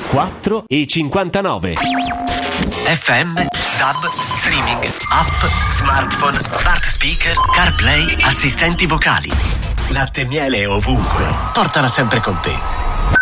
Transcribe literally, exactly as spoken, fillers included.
quattro e cinquantanove. F M, D A B, streaming, app, smartphone, smart speaker, CarPlay, assistenti vocali. Latte e miele ovunque. Portala sempre con te.